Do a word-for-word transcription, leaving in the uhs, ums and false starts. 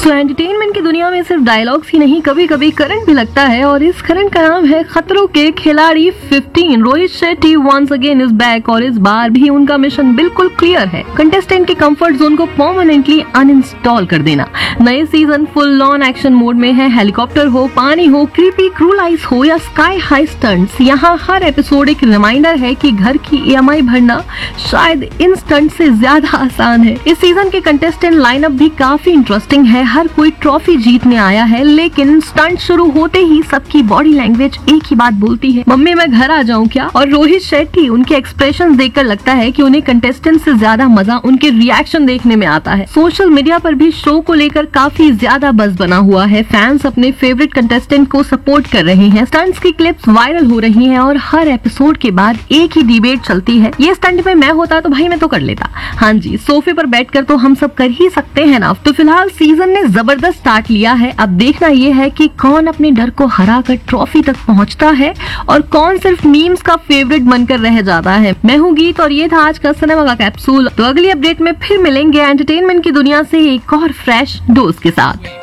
सो entertainment की दुनिया में सिर्फ डायलॉग्स ही नहीं, कभी कभी करंट भी लगता है और इस करंट का नाम है खतरों के खिलाड़ी पंद्रह। Rohit Shetty once again is back और इस बार भी उनका मिशन बिल्कुल क्लियर है, कंटेस्टेंट के कंफर्ट जोन को परमानेंटली अनइंस्टॉल कर देना। नए season full on action mode में है। हेलीकॉप्टर हो, पानी हो, क्रीपी क्रूल आइस हो या स्काई हाई स्टंट्स, यहाँ हर एपिसोड एक रिमाइंडर है कि घर की ई एम आई भरना शायद इन स्टंट से ज्यादा आसान है। इस सीजन के कंटेस्टेंट लाइनअप भी काफी इंटरेस्टिंग है। हर कोई ट्रॉफी जीतने आया है, लेकिन स्टंट शुरू होते ही सबकी बॉडी लैंग्वेज एक ही बात बोलती है, मम्मी मैं घर आ जाऊं क्या। और रोहित शेट्टी, उनके एक्सप्रेशन देखकर लगता है कि उन्हें कंटेस्टेंट से ज्यादा मजा उनके रिएक्शन देखने में आता है। सोशल मीडिया पर भी शो को लेकर काफी ज्यादा बज़ बना हुआ है। फैंस अपने फेवरेट कंटेस्टेंट को सपोर्ट कर रहे हैं, स्टंट्स की क्लिप्स वायरल हो रही हैं और हर एपिसोड के बाद एक ही डिबेट चलती है, ये स्टंट में मैं होता तो भाई मैं तो कर लेता। हाँ जी, सोफे पर बैठकर तो हम सब कर ही सकते हैं ना। तो फिलहाल सीजन ने जबरदस्त स्टार्ट लिया है। अब देखना ये है कि कौन अपने डर को हराकर ट्रॉफी तक पहुंचता है और कौन सिर्फ मीम्स का फेवरेट बनकर रह जाता है। मैं हूँ गीत और ये था आज का सिनेमा का कैप्सूल। तो अगली अपडेट में फिर मिलेंगे एंटरटेनमेंट की दुनिया से एक और फ्रेश डोज के साथ।